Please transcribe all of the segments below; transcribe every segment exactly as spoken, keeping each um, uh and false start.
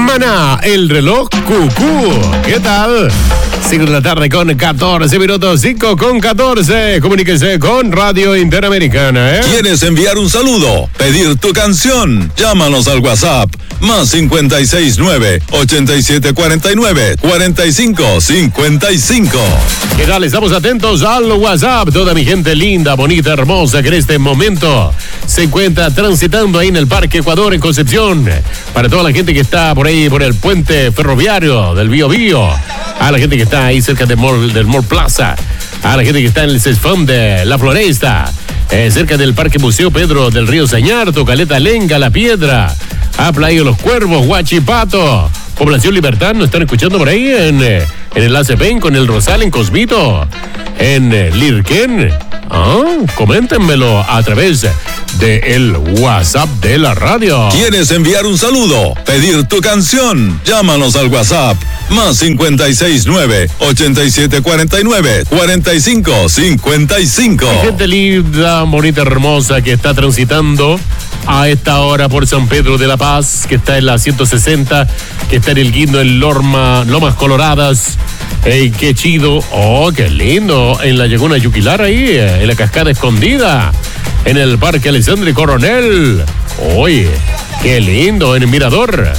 Maná, el reloj cucú. ¿Qué tal? cinco de la tarde con catorce minutos, cinco con catorce. Comuníquese con Radio Interamericana, ¿eh? ¿Quieres enviar un saludo? ¿Pedir tu canción? Llámanos al WhatsApp. Más cincuenta y seis nueve, ochenta y siete cuarenta y nueve, cuarenta y cinco cincuenta y cinco. ¿Qué tal? Estamos atentos al WhatsApp. Toda mi gente linda, bonita, hermosa que en este momento se encuentra transitando ahí en el Parque Ecuador en Concepción. Para toda la gente que está por ahí, por el puente ferroviario del Bío Bío. A la gente que está ahí cerca del Mall, del Mall Plaza. A la gente que está en el CESFAM de La Floresta. Eh, cerca del Parque Museo Pedro del Río Sañarto, Caleta Lenga, La Piedra. A Playa Los Cuervos, Huachipato. Población Libertad, nos están escuchando por ahí en, en el A C P E, con el Rosal, en Cosmito, en eh, Lirquén. Ah, coméntenmelo a través de el WhatsApp de la radio. ¿Quieres enviar un saludo? ¿Pedir tu canción? Llámanos al WhatsApp. Más cincuenta y seis nueve, ochenta y siete cuarenta y nueve, cuarenta y cinco cincuenta y cinco. Gente linda, bonita, hermosa que está transitando a esta hora por San Pedro de la Paz, que está en la ciento sesenta, que está en el Guindo, en Lorma, Lomas Coloradas. ¡Ey, qué chido! ¡Oh, qué lindo! En la Laguna Yuquilar ahí, en la Cascada Escondida, en el Parque Alessandri Coronel. ¡Oye, qué lindo! En el Mirador.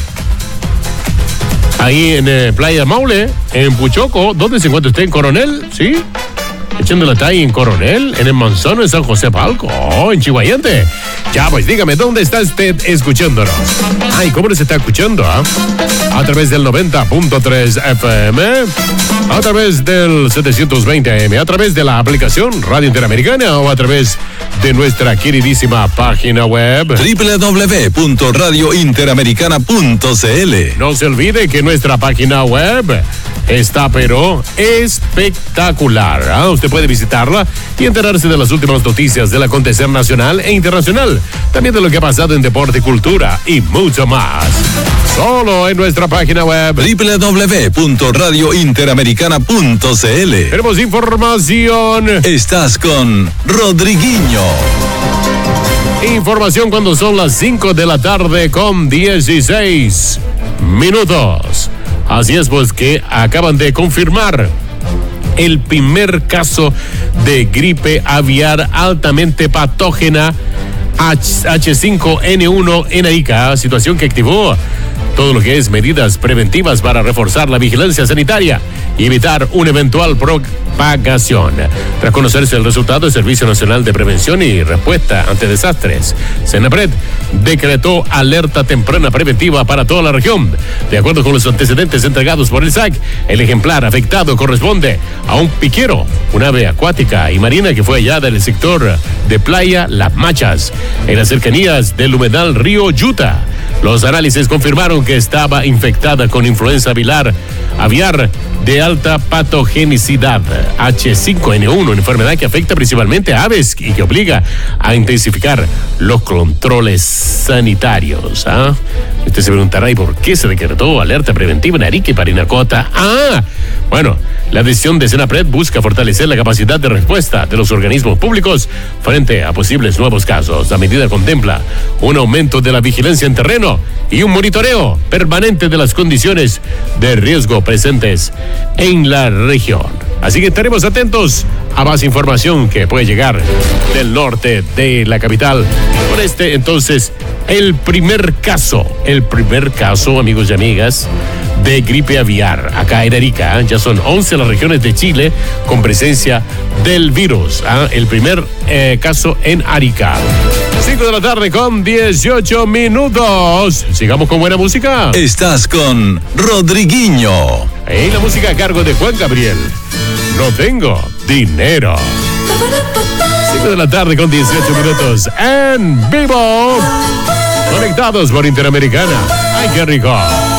Ahí en eh, Playa Maule, en Puchoco. ¿Dónde se encuentra usted? ¿En Coronel? ¿Sí? Echando la talla en Coronel, en el Manzano, en San José Palco, oh, en Chihuayante. Ya, pues dígame, ¿dónde está usted escuchándonos? Ay, ¿cómo nos está escuchando? ¿Ah? A través del noventa punto tres F M, a través del setecientos veinte A M, a través de la aplicación Radio Interamericana o a través de nuestra queridísima página web doble u doble u doble u punto radio interamericana punto c l. No se olvide que nuestra página web está pero espectacular. ¿Ah? Usted puede visitarla y enterarse de las últimas noticias del acontecer nacional e internacional, también de lo que ha pasado en deporte, cultura y mucho más. Solo en nuestra página web doble u doble u doble u punto radio interamericana punto c l. Tenemos información. Estás con Rodriguinho. Información cuando son las cinco de la tarde con dieciséis minutos. Así es, pues que acaban de confirmar el primer caso de gripe aviar altamente patógena H cinco N uno en Arica, situación que activó todo lo que es medidas preventivas para reforzar la vigilancia sanitaria y evitar una eventual propagación. Tras conocerse el resultado, el Servicio Nacional de Prevención y Respuesta ante Desastres, SENAPRED, decretó alerta temprana preventiva para toda la región. De acuerdo con los antecedentes entregados por el S A C, el ejemplar afectado corresponde a un piquero, un ave acuática y marina que fue hallada en el sector de Playa Las Machas, en las cercanías del humedal río Yuta. Los análisis confirmaron que estaba infectada con influenza aviar, aviar de alta patogenicidad, H cinco N uno, una enfermedad que afecta principalmente a aves y que obliga a intensificar los controles sanitarios. ¿Ah? Usted se preguntará, ¿y por qué se decretó alerta preventiva en Arica y Parinacota? Ah, bueno, la decisión de SENAPRED busca fortalecer la capacidad de respuesta de los organismos públicos frente a posibles nuevos casos. La medida contempla un aumento de la vigilancia en terreno y un monitoreo permanente de las condiciones de riesgo presentes en la región. Así que estaremos atentos a más información que puede llegar del norte de la capital. Por este, entonces, el primer caso, el primer caso, amigos y amigas, de gripe aviar acá en Arica. ¿eh? Ya son once las regiones de Chile con presencia del virus. ¿eh? El primer eh, caso en Arica. cinco de la tarde con dieciocho minutos. Sigamos con buena música. Estás con Rodriguinho. Y la música a cargo de Juan Gabriel. No tengo dinero. cinco de la tarde con dieciocho minutos en vivo. Conectados por Interamericana. ¡Ay, qué rico!